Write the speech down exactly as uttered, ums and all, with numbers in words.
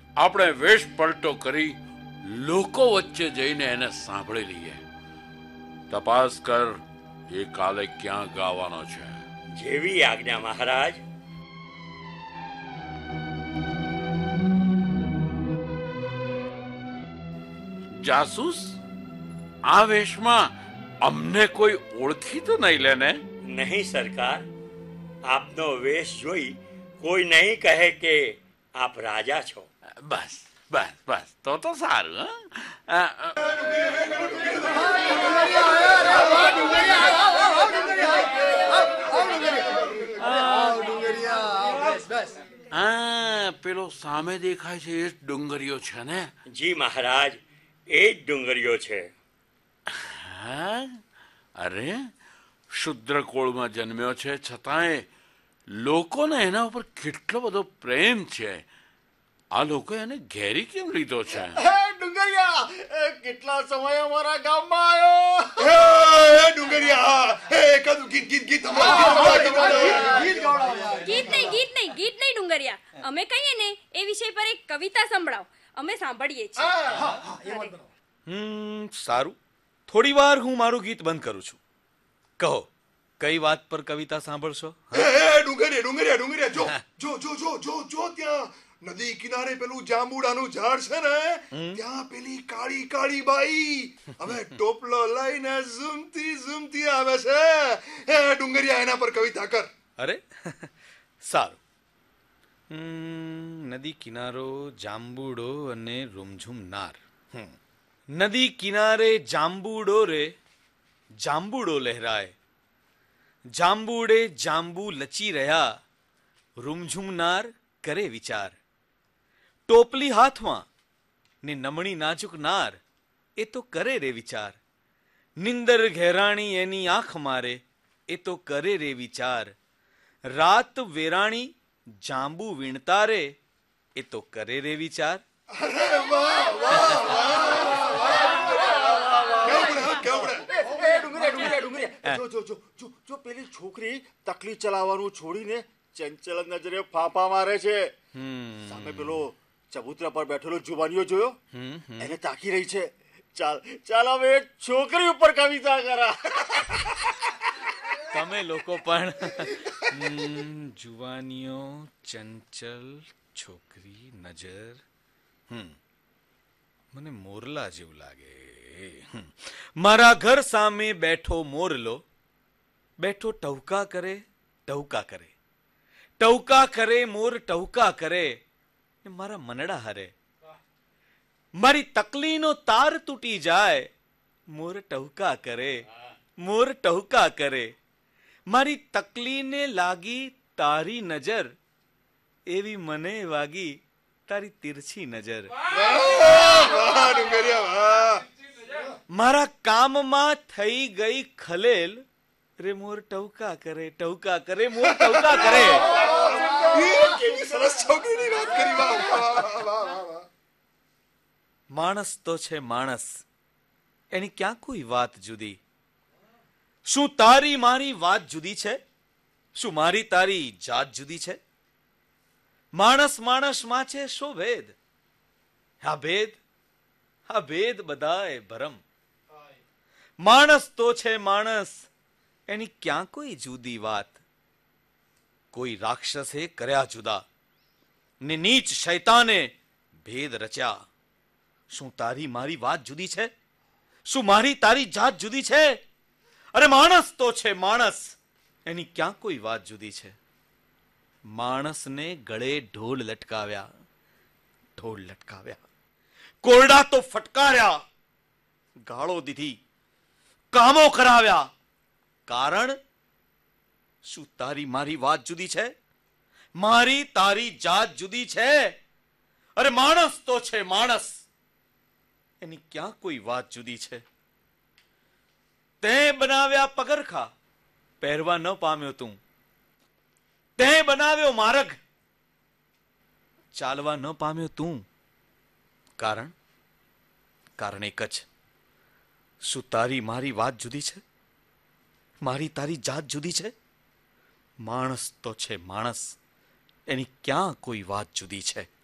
આપણે વેશ પલટો કરી લોકો વચ્ચે જઈને એને સાંભળી લઈએ. તપાસ કર એ કાલે ક્યાં ગાવાનો છે. જેવી આજ્ઞા મહારાજ. જાસૂસ, આ વેશમાં અમને કોઈ ઓળખી તો નહીં લે ને? નહીં સરકાર, આપનો વેશ જોઈ કોઈ નહીં કહે કે આપ રાજા છો. બસ બસ બસ, તો તો સારું. હા, પેલો સામે દેખાય છે એ જ ડુંગરીઓ છે ને? જી મહારાજ, એ જ ડુંગરીઓ છે. હા, અરે શુદ્ર કુળમાં જન્મ્યો છે, છતાંય લોકોને એના ઉપર કેટલો બધો પ્રેમ છે. આ લોકો એને ઘેરી કેમ લીધો છે? ડુંગરિયા, કેટલા સમય અમારા ગામમાં આવ્યો. ડુંગરિયા, કદું ગીત ગીત ગીત ગીત નહીં ગીત નહીં ગીત નહીં ડુંગરિયા, અમે કહીએ ને એ વિષય પર એક કવિતા સંભળાવ, અમે સાંભળીએ છીએ. હમ સારું, થોડી વાર હું મારું ગીત બંધ કરું છું. કહો, કઈ વાત પર કવિતા સાંભળશો? ડુંગરિયા ડુંગરિયા ડુંગરિયા, જો જો જો જો જો જો ત્યાં નદી કિનારે પેલું જાંબુડાનું ઝાડ છે ને, ત્યાં પેલી કાળી કાળી બાઈ હવે ટોપલો લઈને ઝૂમતી ઝૂમતી આવે છે. એ ડુંગરિયા, એના પર કવિતા કર. અરે સારું. નદી કિનારો, જાંબુડો અને રૂમઝૂમનાર. નદી કિનારે જાંબુડો રે, જાંબુડો લહેરાય, જાંબુડે જાંબુ લચી રહ્યા, રૂમઝૂમનાર કરે વિચાર. ટોપલી હાથમાં ને નમણી નાજુક નાર, એ તો કરે રે વિચાર. નિંદર ઘેરાણી એની આંખ મારે, એ તો કરે રે વિચાર. રાત વેરાણી જાંબુ વીણતા રે, એ તો કરે રે વિચાર. જો પેલી છોકરી તકલી ચલાવવાનું છોડીને ચંચલ નજરે ફાંફા મારે છે, સામે પેલો ચબૂતરા પર બેઠેલો જુવાનીઓ જોયો, એને તાકી રહી છે. ચાલ ચાલ હવે છોકરી ઉપર કવિતા કરા. તમે લોકો પણ જુવાનીઓ, ચંચલ, છોકરી, નજર. હમ મને મોરલા જેવું લાગે. મારા ઘર સામે બેઠો મોરલો, બેઠો ટહુકા કરે ટહુકા કરે, ટહુકા કરે મોર ટહુકા કરે, મારા મનડા હરે. મારી તકલીનો તાર તૂટી જાય, મોર ટહુકા કરે, મોર ટહુકા કરે. મારી તકલીને લાગી તારી નજર, એવી મને વાગી તારી તિરછી નજર. મારા કામમાં થઈ ગઈ ખલેલ, રે મોર ટહુકા કરે ટહુકા કરે, મોર ટહુકા કરે. માણસ તો છે માણસ, એની ક્યાં કોઈ વાત જુદી. શું તારી મારી વાત જુદી છે? શું મારી તારી જાત જુદી છે? માણસ માણસમાં છે શો ભેદ? હા ભેદ, હા ભેદ બધાય ભરમ. માણસ તો છે માણસ, એની ક્યાં કોઈ જુદી વાત. કોઈ રાક્ષસે કર્યા જુદા, ને નીચ શૈતાને ભેદ રચ્યા. શું તારી મારી વાત જુદી છે? શું મારી તારી જાત જુદી છે? અરે માણસ તો છે માણસ, એની ક્યાં કોઈ વાત જુદી છે? માણસને ગળે ઢોલ લટકાવ્યા, ઢોલ લટકાવ્યા, કોરડા તો ફટકાર્યા, ગાળો દીધી, કામો કરાવ્યા. કારણ શું તારી મારી વાત જુદી છે? મારી તારી જાત જુદી છે? અરે માણસ તો છે માણસ, એની ક્યાં કોઈ વાત જુદી છે? તે બનાવ્યા પગરખા, પહેરવા ન પામ્યો તું. તે બનાવ્યો માર્ગ, ચાલવા ન પામ્યો તું. કારણ કારણ એક જ. શું તારી મારી વાત જુદી છે? મારી તારી જાત જુદી છે? માણસ તો છે માણસ, એની ક્યાં કોઈ વાત જુદી છે?